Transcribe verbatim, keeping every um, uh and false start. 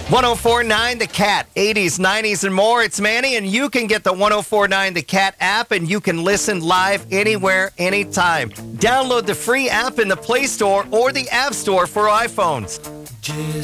ten forty-nine The Cat, eighties, nineties, and more. It's Manny, and you can get the ten forty-nine The Cat app, and you can listen live anywhere, anytime. Download the free app in the Play Store or the App Store for iPhones.